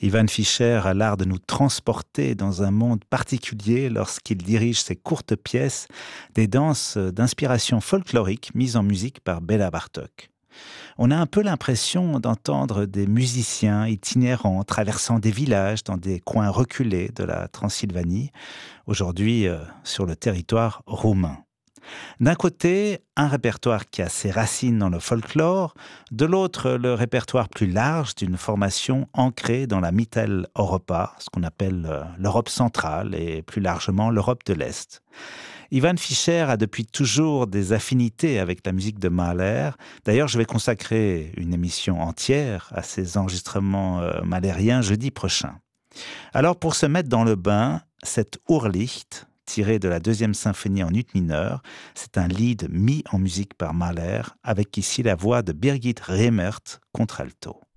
Ivan Fischer a l'art de nous transporter dans un monde particulier lorsqu'il dirige ses courtes pièces, des danses d'inspiration folklorique mises en musique par Béla Bartók. On a un peu l'impression d'entendre des musiciens itinérants traversant des villages dans des coins reculés de la Transylvanie, aujourd'hui sur le territoire roumain. D'un côté, un répertoire qui a ses racines dans le folklore, de l'autre, le répertoire plus large d'une formation ancrée dans la Mitteleuropa, ce qu'on appelle l'Europe centrale et plus largement l'Europe de l'Est. Ivan Fischer a depuis toujours des affinités avec la musique de Mahler. D'ailleurs, je vais consacrer une émission entière à ces enregistrements mahlériens jeudi prochain. Alors, pour se mettre dans le bain, cet Urlicht, tiré de la deuxième symphonie en ut mineur, c'est un lied mis en musique par Mahler, avec ici la voix de Birgit Reimert, contralto.